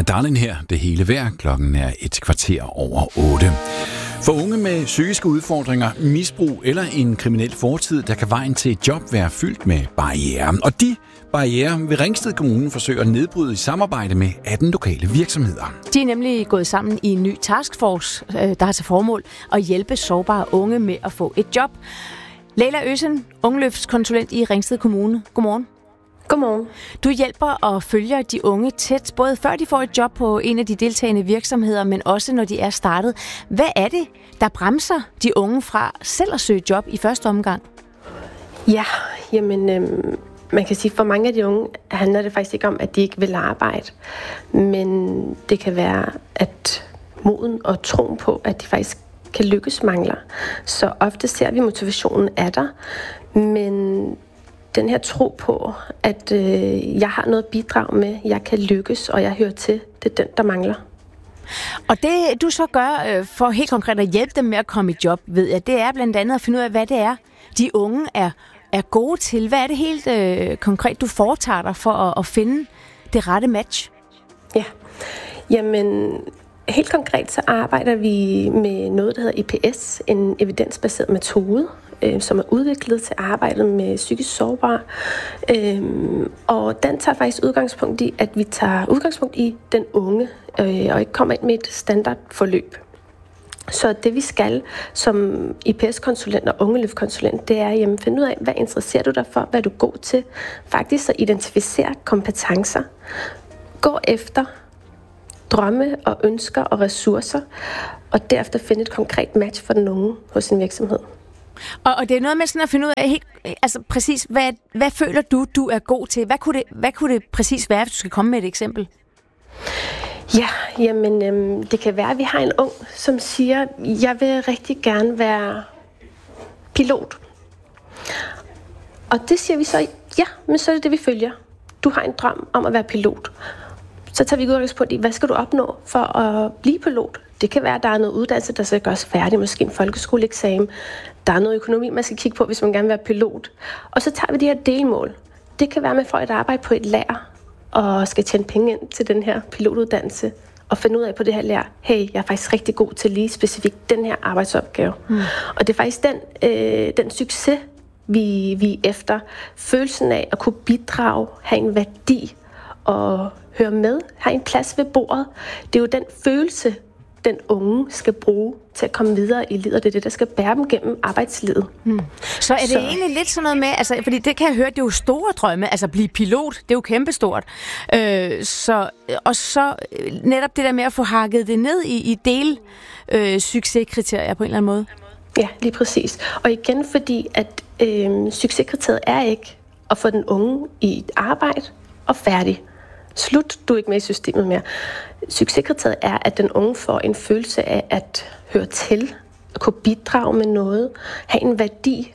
Darling her, det hele vejr. Klokken er 7:15. For unge med psykiske udfordringer, misbrug eller en kriminel fortid, der kan vejen til et job være fyldt med barrierer. Og de barrierer vil Ringsted Kommune forsøge at nedbryde i samarbejde med 18 lokale virksomheder. De er nemlig gået sammen i en ny taskforce, der har til formål at hjælpe sårbare unge med at få et job. Leila Øsen, ungeløftskonsulent i Ringsted Kommune. Godmorgen. Godmorgen. Du hjælper og følger de unge tæt, både før de får et job på en af de deltagende virksomheder, men også når de er startet. Hvad er det, der bremser de unge fra selv at søge job i første omgang? Ja, jamen, man kan sige, for mange af de unge handler det faktisk ikke om, at de ikke vil arbejde. Men det kan være, at moden og troen på, at de faktisk kan lykkes, mangler. Så ofte ser vi, at motivationen er der, men den her tro på, at jeg har noget at bidrage med, jeg kan lykkes, og jeg hører til, det er den, der mangler. Og det, du så gør for helt konkret at hjælpe dem med at komme i job, ved jeg, det er blandt andet at finde ud af, hvad det er, de unge er gode til. Hvad er det helt konkret, du foretager dig for at finde det rette match? Ja, jamen helt konkret så arbejder vi med noget, der hedder IPS, en evidensbaseret metode, som er udviklet til arbejdet med psykisk sårbare. Og den tager faktisk udgangspunkt i, at vi tager udgangspunkt i den unge, og ikke kommer ind med et standardforløb. Så det vi skal som IPS-konsulent og ungeløftkonsulent, det er at finde ud af, hvad interesserer du dig for, hvad er du god til. Faktisk så identificere kompetencer. Gå efter drømme og ønsker og ressourcer, og derefter finde et konkret match for den unge hos en virksomhed. Og det er noget med sådan at finde ud af helt, altså præcis, hvad føler du er god til? Hvad kunne det præcis være, hvis du skal komme med et eksempel? Ja, jamen det kan være, at vi har en ung, som siger, jeg vil rigtig gerne være pilot. Og det siger vi så, ja, men så er det det, vi følger. Du har en drøm om at være pilot. Så tager vi udgangspunkt i, hvad skal du opnå for at blive pilot? Det kan være, at der er noget uddannelse, der skal gøres færdig, måske en folkeskoleeksamen. Der er noget økonomi, man skal kigge på, hvis man gerne vil være pilot. Og så tager vi de her delmål. Det kan være, at man får et arbejde på et lager og skal tjene penge ind til den her pilotuddannelse og finde ud af på det her lager, hey, jeg er faktisk rigtig god til lige specifikt den her arbejdsopgave. Og det er faktisk den succes, vi efter. Følelsen af at kunne bidrage, have en værdi og høre med, have en plads ved bordet. Det er jo den følelse, den unge skal bruge til at komme videre i livet, og det er det, der skal bære dem gennem arbejdslivet. Så er det egentlig lidt sådan noget med, altså, fordi det kan jeg høre, det er jo store drømme, altså blive pilot, det er jo kæmpestort. Og så netop det der med at få hakket det ned i succeskriterier på en eller anden måde. Ja, lige præcis. Og igen fordi, at succeskriteriet er ikke at få den unge i et arbejde og færdig. Slut, du er ikke med i systemet mere. Succeskriteriet er, at den unge får en følelse af at høre til, at kunne bidrage med noget, have en værdi.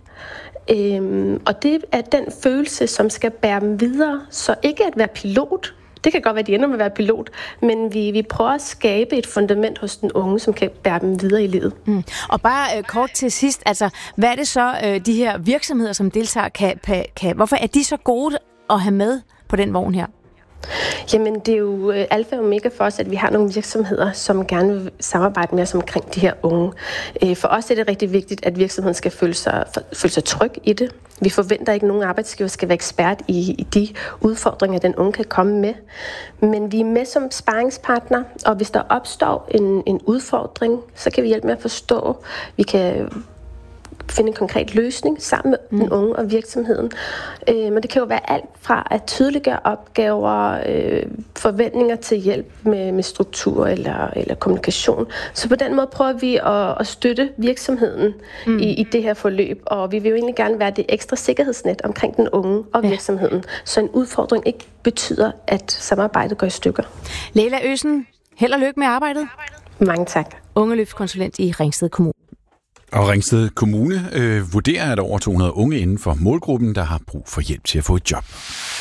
Og det er den følelse, som skal bære dem videre. Så ikke at være pilot, det kan godt være, at de ender med at være pilot, men vi prøver at skabe et fundament hos den unge, som kan bære dem videre i livet. Og bare kort til sidst, altså, hvad er det så, de her virksomheder, som deltager, kan hvorfor er de så gode at have med på den vogn her? Jamen, det er jo alfa og omega for os, at vi har nogle virksomheder, som gerne vil samarbejde med os omkring de her unge. For os er det rigtig vigtigt, at virksomheden skal føle sig tryg i det. Vi forventer ikke, at nogen arbejdsgiver skal være ekspert i de udfordringer, den unge kan komme med. Men vi er med som sparringspartner, og hvis der opstår en udfordring, så kan vi hjælpe med at forstå. Vi kan finde en konkret løsning sammen med den unge og virksomheden. Men det kan jo være alt fra at tydeliggøre opgaver, forventninger til hjælp med struktur eller kommunikation. Så på den måde prøver vi at støtte virksomheden i det her forløb, og vi vil jo egentlig gerne være det ekstra sikkerhedsnet omkring den unge og virksomheden, så en udfordring ikke betyder, at samarbejdet går i stykker. Leila Øsen, held og lykke med arbejdet. Mange tak. Ungeløftskonsulent i Ringsted Kommune. Og Ringsted Kommune vurderer, at over 200 unge inden for målgruppen, der har brug for hjælp til at få et job.